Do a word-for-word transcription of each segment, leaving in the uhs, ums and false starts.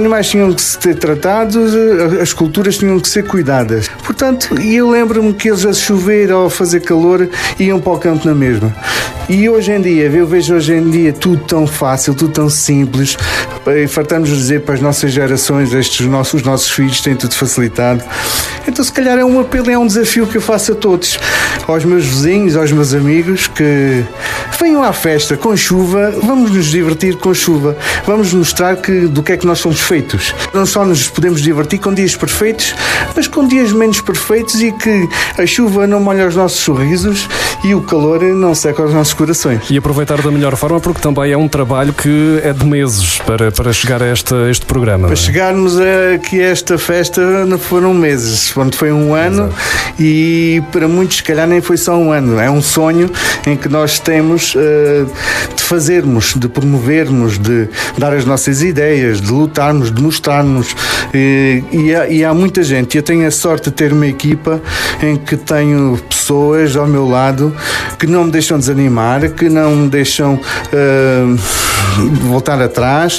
animais tinham que ser tratados, as culturas tinham que ser cuidadas. Portanto, eu lembro-me que eles a chover ou a fazer calor iam para o campo na mesma. E hoje em dia, eu vejo hoje em dia tudo tão fácil, tudo tão simples. E fartamos de dizer para as nossas gerações, estes nossos, os nossos filhos têm tudo facilitado. Então se calhar é um apelo, é um desafio que eu faço a todos, aos meus vizinhos, aos meus amigos, que venham à festa com chuva, vamos nos divertir com chuva, vamos mostrar que, do que é que nós somos feitos. Não só nos podemos divertir com dias perfeitos, mas com dias menos perfeitos, e que a chuva não molha os nossos sorrisos e o calor não seca os nossos corações. E aproveitar da melhor forma, porque também é um trabalho que é de meses para, para chegar a este, a este programa. Para é? chegarmos aqui a esta festa não foram meses, foi um ano. Exato. E para muitos se calhar nem foi só um ano, é um sonho em que nós temos uh, de fazermos, de promovermos, de dar as nossas ideias, de lutarmos, de mostrarmos, e, e, há, e há muita gente. Eu tenho a sorte de ter uma equipa em que tenho pessoas ao meu lado que não me deixam desanimar, que não me deixam uh, voltar atrás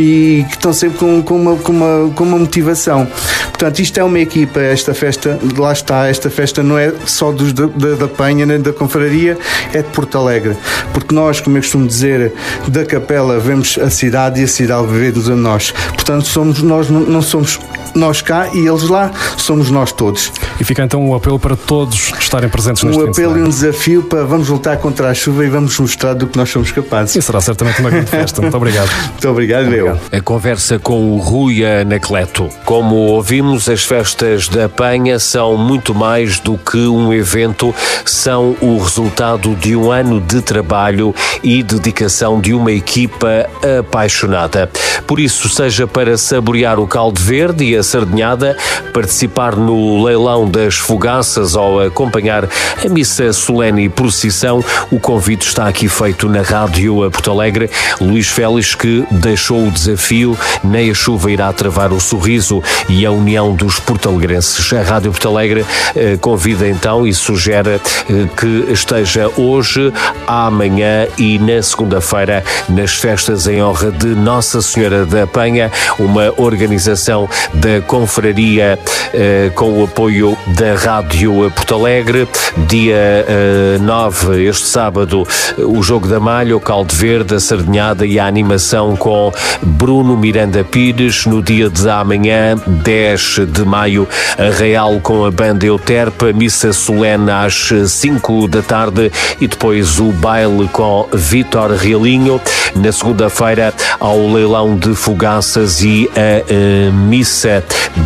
e que estão sempre com, com, uma, com, uma, com uma motivação. Portanto, isto é uma equipa, esta festa, lá está, esta festa não é só dos, da, da Penha nem da Confraria, é de Porto Alegre, porque nós, como eu costumo dizer, da Capela vemos a cidade e a cidade vê-nos a nós. Portanto, somos nós, não somos nós cá e eles lá, somos nós todos. E fica então um apelo para todos estarem presentes neste Um apelo e um desafio para vamos lutar contra a chuva e vamos mostrar do que nós somos capazes. E será certamente uma grande festa. Muito obrigado. Muito obrigado, eu. A conversa com o Rui Anacleto. Como ouvimos, as festas da Penha são muito mais do que um evento, são o resultado de um ano de trabalho e dedicação de uma equipa apaixonada. Por isso, seja para saborear o caldo verde e a sardinhada, participar no leilão das fogaças ou acompanhar a missa solene e procissão, o convite está aqui feito na Rádio a Porto Alegre. Luís Félix, que deixou o desafio, nem a chuva irá travar o sorriso, e a união dos portalegrenses. A Rádio Porto Alegre eh, convida então e sugere eh, que esteja hoje, amanhã e na segunda-feira nas festas em honra de Nossa Senhora da Penha, uma organização da Confraria eh, com o apoio da Rádio Porto Alegre. Dia eh, nove, este sábado, o Jogo da Malha, o Caldo Verde, a Sardinhada e a animação com Bruno Miranda Pires. No dia de amanhã, dez de maio, a Real com a banda Euterpe, missa solene às cinco da tarde e depois o baile com Vítor Realinho. Na segunda-feira, ao leilão de fogaças e a, a missa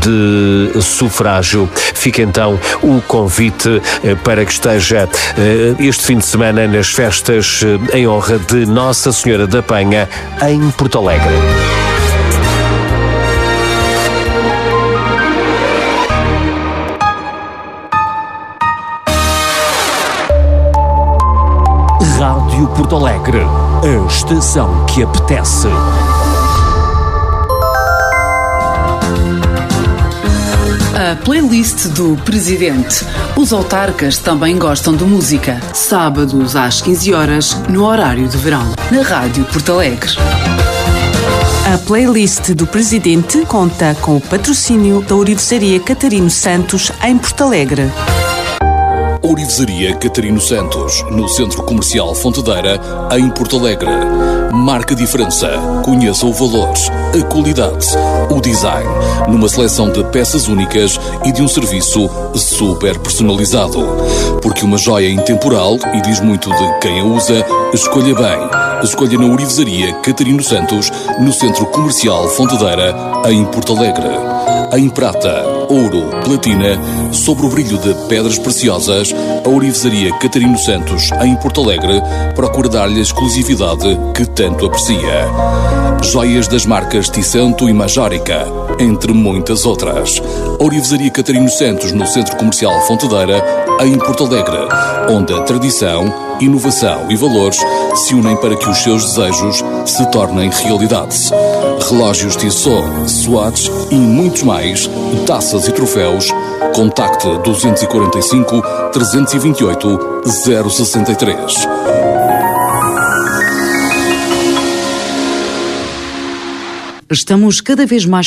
de sufrágio. Fica então o convite para que esteja este fim de semana nas festas em honra de Nossa Senhora da Penha em Porto Alegre. Rádio Porto Alegre, a estação que apetece. A playlist do Presidente. Os autarcas também gostam de música. Sábados às quinze horas, no horário de verão, na Rádio Porto Alegre. A playlist do Presidente conta com o patrocínio da Orivesaria Catarino Santos, em Porto Alegre. Orivesaria Catarino Santos, no Centro Comercial Fontedeira, em Porto Alegre. Marca diferença. Conheça o valor, a qualidade, o design, numa seleção de peças únicas e de um serviço super personalizado. Porque uma joia é intemporal e diz muito de quem a usa, escolha bem. Escolha na Orivesaria Catarino Santos, no Centro Comercial Fontedeira, em Porto Alegre. Em prata, ouro, platina, sobre o brilho de pedras preciosas, a Orivesaria Catarino Santos, em Porto Alegre, procura dar-lhe a exclusividade que tanto aprecia. Joias das marcas Tissanto e Majórica, entre muitas outras. A Orivesaria Catarino Santos, no Centro Comercial Fontedeira, em Porto Alegre, onde a tradição, inovação e valores se unem para que os seus desejos se tornem realidade. Relógios Tissot, Swatch e muitos mais, taças e troféus. Contacte dois quatro cinco, três dois oito, zero seis três. Estamos cada vez mais